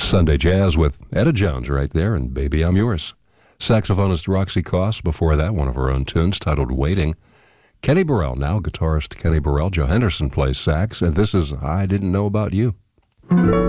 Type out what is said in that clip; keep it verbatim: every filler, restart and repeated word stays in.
Sunday Jazz with Etta Jones right there, and Baby I'm Yours. Saxophonist Roxy Koss, before that, one of her own tunes titled Waiting. Kenny Burrell, now guitarist Kenny Burrell. Joe Henderson plays sax, and this is I Didn't Know About You.